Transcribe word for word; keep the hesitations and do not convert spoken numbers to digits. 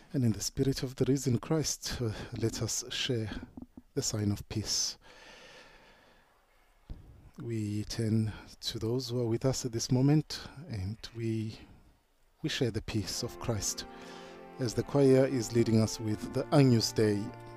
And in the spirit of the risen Christ, uh, let us share the sign of peace. We turn to those who are with us at this moment, and we we share the peace of Christ as the choir is leading us with the Agnus Dei.